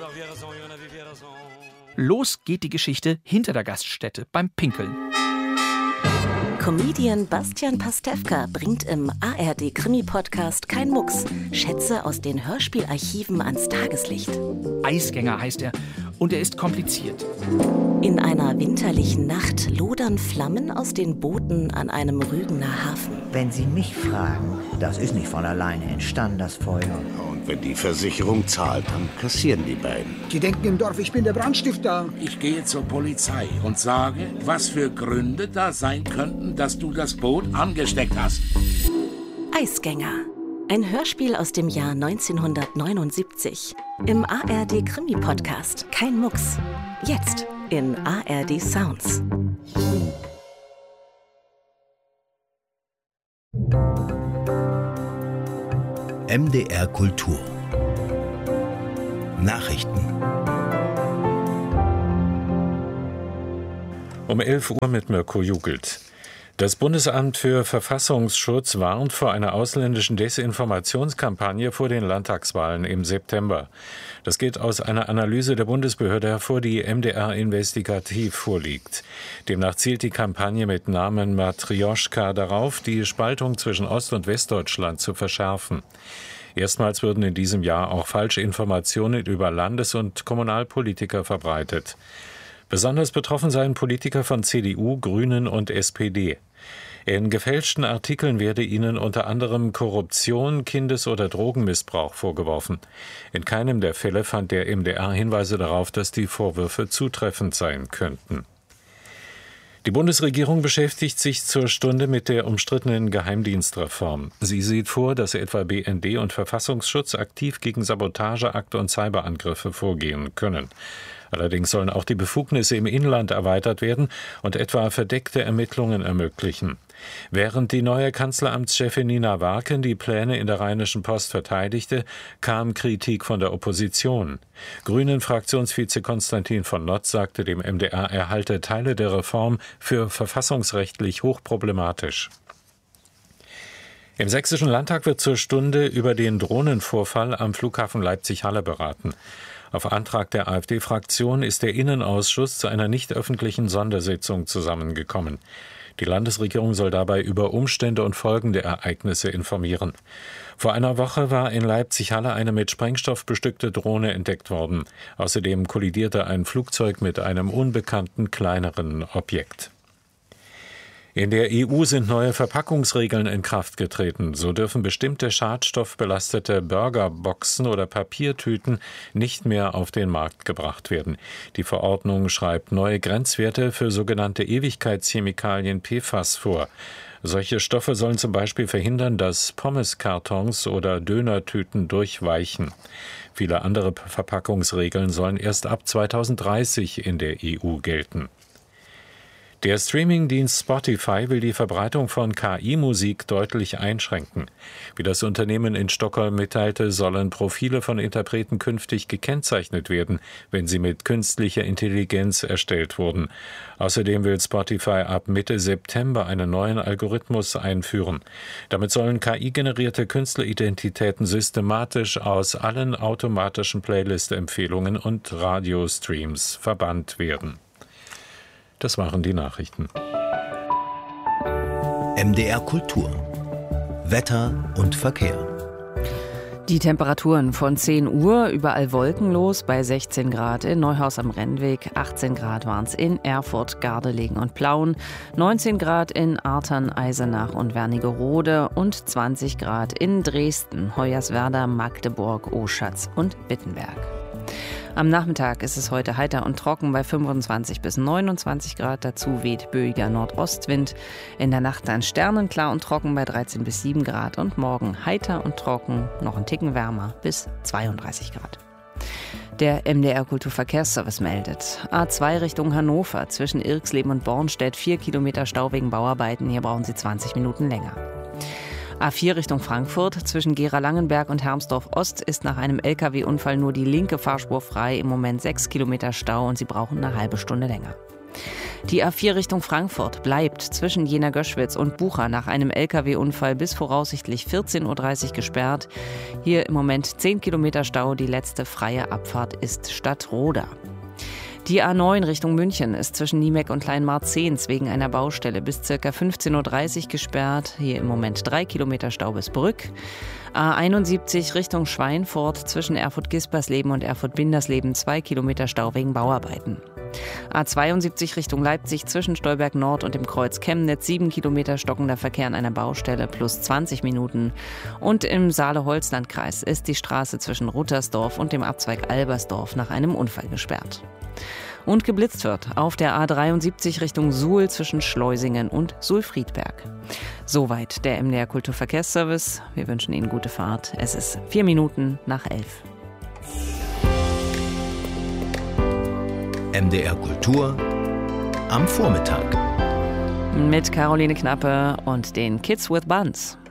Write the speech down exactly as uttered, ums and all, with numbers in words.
Los geht die Geschichte hinter der Gaststätte beim Pinkeln. Comedian Bastian Pastewka bringt im A R D-Krimi-Podcast Kein Mucks Schätze aus den Hörspielarchiven ans Tageslicht. Eisgänger heißt er und er ist kompliziert. In einer winterlichen Nacht lodern Flammen aus den Booten an einem Rügener Hafen. Wenn Sie mich fragen, das ist nicht von alleine entstanden, das Feuer. Und wenn die Versicherung zahlt, dann kassieren die beiden. Die denken im Dorf, ich bin der Brandstifter. Ich gehe zur Polizei und sage, was für Gründe da sein könnten, dass du das Boot angesteckt hast. Eisgänger. Ein Hörspiel aus dem Jahr neunzehnhundertneunundsiebzig. Im A R D-Krimi-Podcast Kein Mucks. Jetzt in A R D Sounds. M D R Kultur. Nachrichten. Um elf Uhr mit Mirko Jugelt. Das Bundesamt für Verfassungsschutz warnt vor einer ausländischen Desinformationskampagne vor den Landtagswahlen im September. Das geht aus einer Analyse der Bundesbehörde hervor, die M D R investigativ vorliegt. Demnach zielt die Kampagne mit Namen Matrjoschka darauf, die Spaltung zwischen Ost- und Westdeutschland zu verschärfen. Erstmals würden in diesem Jahr auch Falschinformationen über Landes- und Kommunalpolitiker verbreitet. Besonders betroffen seien Politiker von C D U, Grünen und S P D. In gefälschten Artikeln werde ihnen unter anderem Korruption, Kindes- oder Drogenmissbrauch vorgeworfen. In keinem der Fälle fand der M D R Hinweise darauf, dass die Vorwürfe zutreffend sein könnten. Die Bundesregierung beschäftigt sich zur Stunde mit der umstrittenen Geheimdienstreform. Sie sieht vor, dass etwa B N D und Verfassungsschutz aktiv gegen Sabotageakte und Cyberangriffe vorgehen können. Allerdings sollen auch die Befugnisse im Inland erweitert werden und etwa verdeckte Ermittlungen ermöglichen. Während die neue Kanzleramtschefin Nina Warken die Pläne in der Rheinischen Post verteidigte, kam Kritik von der Opposition. Grünen-Fraktionsvize Konstantin von Notz sagte dem M D R, er halte Teile der Reform für verfassungsrechtlich hochproblematisch. Im Sächsischen Landtag wird zur Stunde über den Drohnenvorfall am Flughafen Leipzig-Halle beraten. Auf Antrag der AfD-Fraktion ist der Innenausschuss zu einer nicht öffentlichen Sondersitzung zusammengekommen. Die Landesregierung soll dabei über Umstände und Folgen der Ereignisse informieren. Vor einer Woche war in Leipzig-Halle eine mit Sprengstoff bestückte Drohne entdeckt worden. Außerdem kollidierte ein Flugzeug mit einem unbekannten kleineren Objekt. In der E U sind neue Verpackungsregeln in Kraft getreten. So dürfen bestimmte schadstoffbelastete Burgerboxen oder Papiertüten nicht mehr auf den Markt gebracht werden. Die Verordnung schreibt neue Grenzwerte für sogenannte Ewigkeitschemikalien P F A S vor. Solche Stoffe sollen zum Beispiel verhindern, dass Pommeskartons oder Dönertüten durchweichen. Viele andere Verpackungsregeln sollen erst ab zweitausenddreißig in der E U gelten. Der Streamingdienst Spotify will die Verbreitung von K I-Musik deutlich einschränken. Wie das Unternehmen in Stockholm mitteilte, sollen Profile von Interpreten künftig gekennzeichnet werden, wenn sie mit künstlicher Intelligenz erstellt wurden. Außerdem will Spotify ab Mitte September einen neuen Algorithmus einführen. Damit sollen K I-generierte Künstleridentitäten systematisch aus allen automatischen Playlist-Empfehlungen und Radiostreams verbannt werden. Das waren die Nachrichten. M D R Kultur. Wetter und Verkehr. Die Temperaturen von zehn Uhr überall wolkenlos bei sechzehn Grad in Neuhaus am Rennweg, achtzehn Grad waren es in Erfurt, Gardelegen und Plauen, neunzehn Grad in Artern, Eisenach und Wernigerode und zwanzig Grad in Dresden, Hoyerswerda, Magdeburg, Oschatz und Wittenberg. Am Nachmittag ist es heute heiter und trocken bei fünfundzwanzig bis neunundzwanzig Grad. Dazu weht böiger Nordostwind. In der Nacht dann sternenklar und trocken bei dreizehn bis sieben Grad. Und morgen heiter und trocken, noch ein Ticken wärmer bis zweiunddreißig Grad. Der M D R Kulturverkehrsservice meldet. A zwei Richtung Hannover zwischen Irxleben und Bornstedt vier Kilometer Stau wegen Bauarbeiten. Hier brauchen Sie zwanzig Minuten länger. A vier Richtung Frankfurt zwischen Gera-Langenberg und Hermsdorf-Ost ist nach einem L K W-Unfall nur die linke Fahrspur frei. Im Moment sechs Kilometer Stau und Sie brauchen eine halbe Stunde länger. Die A vier Richtung Frankfurt bleibt zwischen Jena-Göschwitz und Bucha nach einem L K W-Unfall bis voraussichtlich vierzehn Uhr dreißig gesperrt. Hier im Moment zehn Kilometer Stau. Die letzte freie Abfahrt ist Stadtroda. Die A neun Richtung München ist zwischen Niemeck und Kleinmarzens wegen einer Baustelle bis ca. fünfzehn Uhr dreißig gesperrt. Hier im Moment drei Kilometer Stau bis Brück. A einundsiebzig Richtung Schweinfurt zwischen Erfurt-Gispersleben und Erfurt-Bindersleben zwei Kilometer Stau wegen Bauarbeiten. A zweiundsiebzig Richtung Leipzig zwischen Stolberg Nord und dem Kreuz Chemnitz sieben Kilometer stockender Verkehr an einer Baustelle plus zwanzig Minuten. Und im Saale-Holzland-Kreis ist die Straße zwischen Ruttersdorf und dem Abzweig Albersdorf nach einem Unfall gesperrt. Und geblitzt wird auf der A dreiundsiebzig Richtung Suhl zwischen Schleusingen und Suhl-Friedberg. Soweit der M D R Kulturverkehrsservice. Wir wünschen Ihnen gute Fahrt. Es ist vier Minuten nach elf. M D R Kultur am Vormittag. Mit Caroline Knappe und den Kids with Buns.